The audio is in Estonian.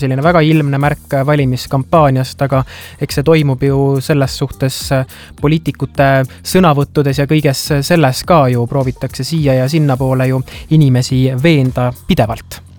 selline väga ilmne märk valimiskampaaniast, aga eks see toimub ju selles suhtes poliitikute sõnavõttudes ja kõiges selles ka ju proovitakse siia ja sinna poole ju inimesi veenda pidevalt.